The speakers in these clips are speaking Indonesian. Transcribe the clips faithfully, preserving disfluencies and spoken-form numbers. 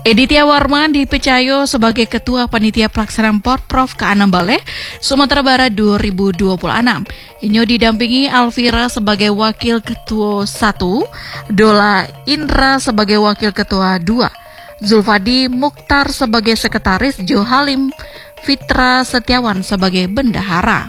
Editya Warman dipercaya sebagai Ketua Panitia Pelaksanaan Porprov ke enam Baleh, Sumatera Barat dua ribu dua puluh enam. Inyo didampingi Alvira sebagai Wakil Ketua satu, Dola Indra sebagai Wakil Ketua dua, Zulfadi Mukhtar sebagai Sekretaris, Jo Halim Fitra Setiawan sebagai Bendahara.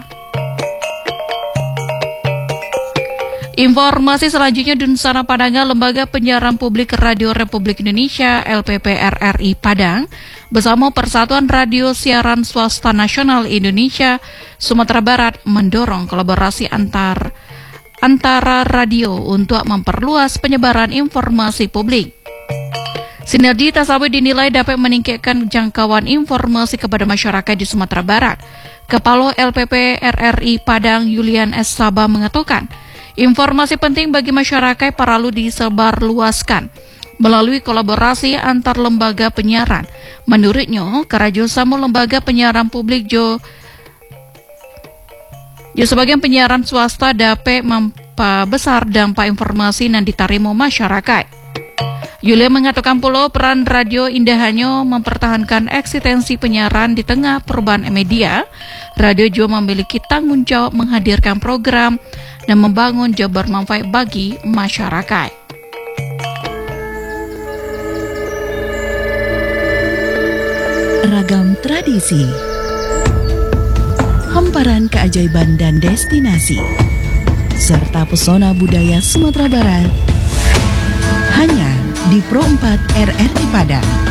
Informasi selanjutnya, Dunsana Padanga, Lembaga Penyiaran Publik Radio Republik Indonesia L P P R R I Padang bersama Persatuan Radio Siaran Swasta Nasional Indonesia Sumatera Barat mendorong kolaborasi antar antara radio untuk memperluas penyebaran informasi publik. Sinergi tersebut dinilai dapat meningkatkan jangkauan informasi kepada masyarakat di Sumatera Barat. Kepala L P P R R I Padang Yulian S. Sabah mengatakan, informasi penting bagi masyarakat perlu disebarluaskan melalui kolaborasi antar lembaga penyiaran. Menurutnya, kerjasama lembaga penyiaran publik jo, jo sebagian penyiaran swasta dapat memperbesar dampak informasi yang diterima masyarakat. Yulia mengatakan pula peran radio indah hanya mempertahankan eksistensi penyiaran di tengah perubahan media. Radio juga memiliki tanggung jawab menghadirkan program dan membangun yang bermanfaat bagi masyarakat. Ragam tradisi, hamparan keajaiban dan destinasi, serta pesona budaya Sumatera Barat hanya di Pro empat R R I Padang.